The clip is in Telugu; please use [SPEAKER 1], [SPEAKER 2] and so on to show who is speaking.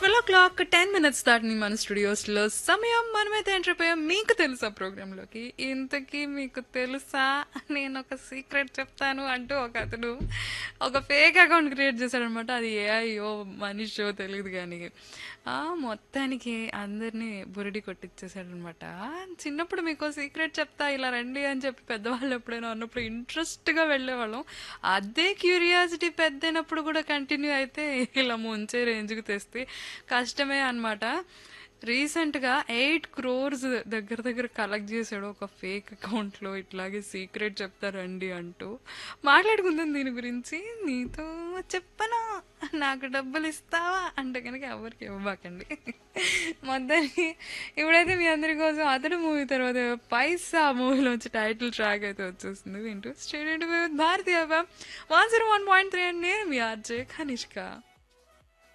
[SPEAKER 1] 12:10 దాటిని మన స్టూడియోస్లో సమయం. మనమైతే ఎంటర్ అయిపోయాం మీకు తెలుసా ప్రోగ్రాంలోకి. ఇంతకీ మీకు తెలుసా నేను ఒక సీక్రెట్ చెప్తాను అంటూ ఒక అతను ఒక ఫేక్ అకౌంట్ క్రియేట్ చేశాడనమాట. అది ఏఐయో మనిషో తెలియదు కానీ మొత్తానికి అందరినీ బురిడి కొట్టించేశాడనమాట. చిన్నప్పుడు మీకు సీక్రెట్ చెప్తా ఇలా రండి అని చెప్పి పెద్దవాళ్ళు ఎప్పుడైనా అన్నప్పుడు ఇంట్రెస్ట్గా వెళ్ళేవాళ్ళం. అదే క్యూరియాసిటీ పెద్దయినప్పుడు కూడా కంటిన్యూ అయితే ఇలా ముంచే రేంజ్కి తెస్తే కష్టమే అన్నమాట. రీసెంట్గా 8 crores దగ్గర దగ్గర కలెక్ట్ చేశాడు ఒక ఫేక్ అకౌంట్లో. ఇట్లాగే సీక్రెట్ చెప్తారండి అంటూ మాట్లాడుకుందాం దీని గురించి. నీతో చెప్పనా, నాకు డబ్బులు ఇస్తావా అంటే కనుక ఎవరికి ఇవ్వబాకండి. మొత్తానికి ఇప్పుడైతే మీ అందరి కోసం అతడు మూవీ తర్వాత పైసా మూవీలోంచి టైటిల్ ట్రాక్ అయితే వచ్చేస్తుంది. వింటూ స్టేడియం భారతీయ 101.3 అండి. నేను మీ ఆర్జే కనిష్క.